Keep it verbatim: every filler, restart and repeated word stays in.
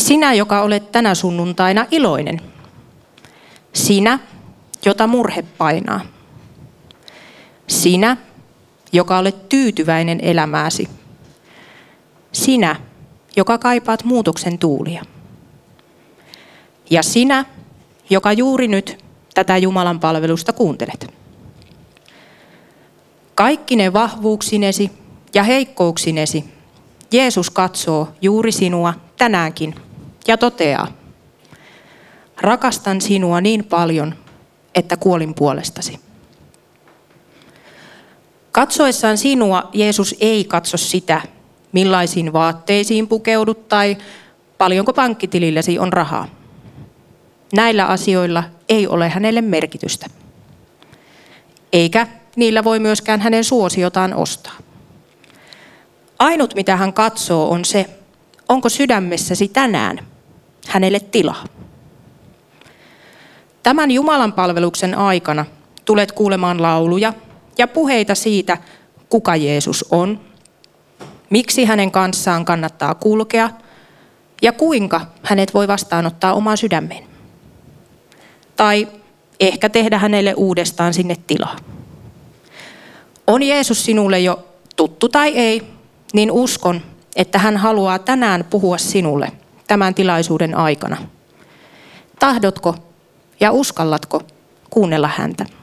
Sinä, joka olet tänä sunnuntaina iloinen. Sinä, jota murhe painaa. Sinä, joka olet tyytyväinen elämääsi. Sinä, joka kaipaat muutoksen tuulia. Ja sinä, joka juuri nyt tätä Jumalan palvelusta kuuntelet. Kaikki ne vahvuuksinesi ja heikkouksinesi Jeesus katsoo juuri sinua tänäänkin ja toteaa: rakastan sinua niin paljon, että kuolin puolestasi. Katsoessaan sinua Jeesus ei katso sitä, millaisiin vaatteisiin pukeudut tai paljonko pankkitililläsi on rahaa. Näillä asioilla ei ole hänelle merkitystä. Eikä niillä voi myöskään hänen suosiotaan ostaa. Ainut mitä hän katsoo on se, onko sydämessäsi tänään hänelle tilaa. Tämän Jumalan palveluksen aikana tulet kuulemaan lauluja ja puheita siitä, kuka Jeesus on, miksi hänen kanssaan kannattaa kulkea ja kuinka hänet voi vastaanottaa omaan sydämeen. Tai ehkä tehdä hänelle uudestaan sinne tilaa. On Jeesus sinulle jo tuttu tai ei, niin uskon, että hän haluaa tänään puhua sinulle tämän tilaisuuden aikana. Tahdotko ja uskallatko kuunnella häntä?